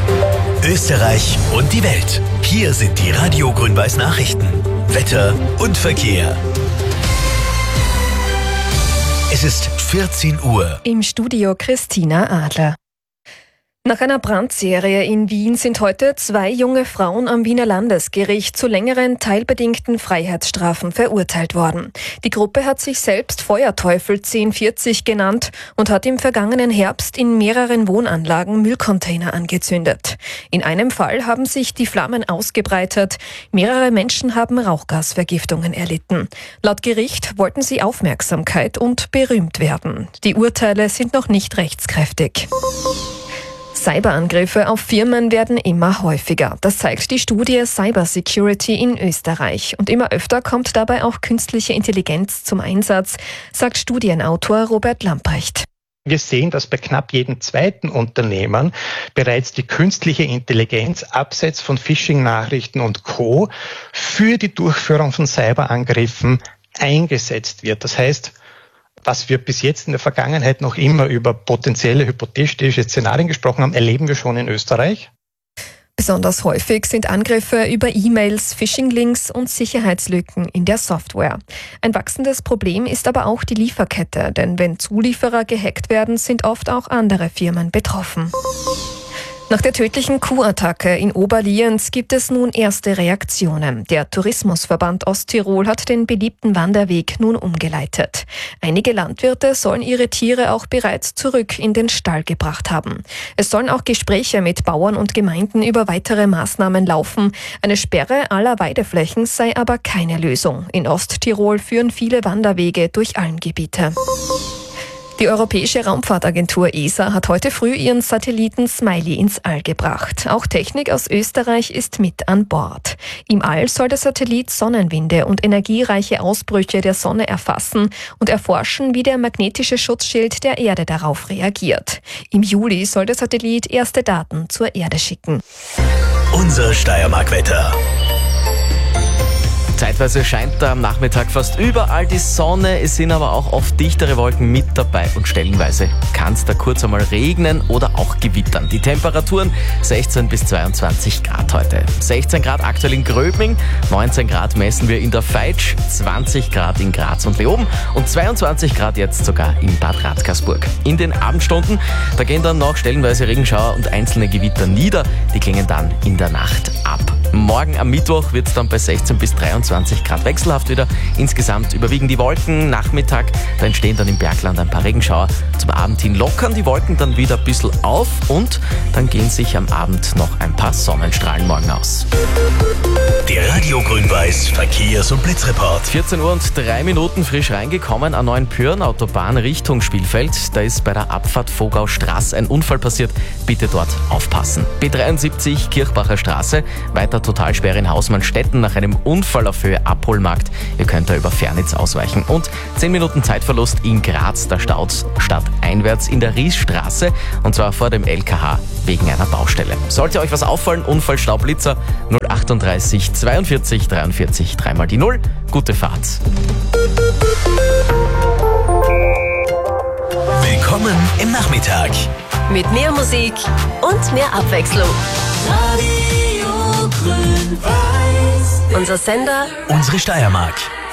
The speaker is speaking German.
Österreich und die Welt. Hier sind die Radio Grün-Weiß Nachrichten. Wetter und Verkehr. Es ist 14 Uhr. Im Studio Christina Adler. Nach einer Brandserie in Wien sind heute 2 junge Frauen am Wiener Landesgericht zu längeren teilbedingten Freiheitsstrafen verurteilt worden. Die Gruppe hat sich selbst Feuerteufel 1040 genannt und hat im vergangenen Herbst in mehreren Wohnanlagen Müllcontainer angezündet. In einem Fall haben sich die Flammen ausgebreitet. Mehrere Menschen haben Rauchgasvergiftungen erlitten. Laut Gericht wollten sie Aufmerksamkeit und berühmt werden. Die Urteile sind noch nicht rechtskräftig. Cyberangriffe auf Firmen werden immer häufiger. Das zeigt die Studie Cybersecurity in Österreich. Und immer öfter kommt dabei auch künstliche Intelligenz zum Einsatz, sagt Studienautor Robert Lamprecht. Wir sehen, dass bei knapp jedem zweiten Unternehmen bereits die künstliche Intelligenz abseits von Phishing-Nachrichten und Co. für die Durchführung von Cyberangriffen eingesetzt wird. Das heißt, was wir bis jetzt in der Vergangenheit noch immer über potenzielle hypothetische Szenarien gesprochen haben, erleben wir schon in Österreich. Besonders häufig sind Angriffe über E-Mails, Phishing-Links und Sicherheitslücken in der Software. Ein wachsendes Problem ist aber auch die Lieferkette, denn wenn Zulieferer gehackt werden, sind oft auch andere Firmen betroffen. Nach der tödlichen Kuhattacke in Oberlienz gibt es nun erste Reaktionen. Der Tourismusverband Osttirol hat den beliebten Wanderweg nun umgeleitet. Einige Landwirte sollen ihre Tiere auch bereits zurück in den Stall gebracht haben. Es sollen auch Gespräche mit Bauern und Gemeinden über weitere Maßnahmen laufen. Eine Sperre aller Weideflächen sei aber keine Lösung. In Osttirol führen viele Wanderwege durch Almgebiete. Die Europäische Raumfahrtagentur ESA hat heute früh ihren Satelliten Smiley ins All gebracht. Auch Technik aus Österreich ist mit an Bord. Im All soll der Satellit Sonnenwinde und energiereiche Ausbrüche der Sonne erfassen und erforschen, wie der magnetische Schutzschild der Erde darauf reagiert. Im Juli soll der Satellit erste Daten zur Erde schicken. Unser Steiermark-Wetter. Zeitweise scheint da am Nachmittag fast überall die Sonne, es sind aber auch oft dichtere Wolken mit dabei und stellenweise kann es da kurz einmal regnen oder auch gewittern. Die Temperaturen 16 bis 22 Grad heute. 16 Grad aktuell in Gröbming, 19 Grad messen wir in der Veitsch, 20 Grad in Graz und Leoben und 22 Grad jetzt sogar in Bad Radkersburg. In den Abendstunden, da gehen dann noch stellenweise Regenschauer und einzelne Gewitter nieder, die klingen dann in der Nacht ab. Morgen am Mittwoch wird es dann bei 16 bis 23 Grad wechselhaft wieder. Insgesamt überwiegen die Wolken. Nachmittag, da entstehen dann im Bergland ein paar Regenschauer. Zum Abend hin lockern die Wolken dann wieder ein bisschen auf und dann gehen sich am Abend noch ein paar Sonnenstrahlen morgen aus. Der Radio Grün-Weiß Verkehrs- und Blitzreport. 14 Uhr und 3 Minuten frisch reingekommen an Neuenpürn-Autobahn Richtung Spielfeld. Da ist bei der Abfahrt Vogaustraße ein Unfall passiert. Bitte dort aufpassen. B73 Kirchbacher Straße, weiter Totalsperre in Hausmannstetten nach einem Unfall auf Höhe Abholmarkt. Ihr könnt da über Fernitz ausweichen. Und 10 Minuten Zeitverlust in Graz, da staut stadteinwärts in der Riesstraße und zwar vor dem LKH wegen einer Baustelle. Sollte euch was auffallen, Unfall, Staublitzer 038 42 43 3 mal die 0. Gute Fahrt. Willkommen im Nachmittag. Mit mehr Musik und mehr Abwechslung. Radio Grün-Weiß. Unser Sender, Unsere Steiermark.